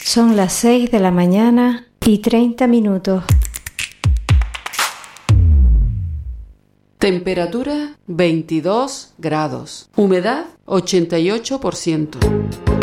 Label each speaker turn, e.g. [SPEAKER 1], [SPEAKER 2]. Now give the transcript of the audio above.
[SPEAKER 1] Son las 6 de la mañana y 30 minutos.
[SPEAKER 2] Temperatura 22 grados. Humedad 88%.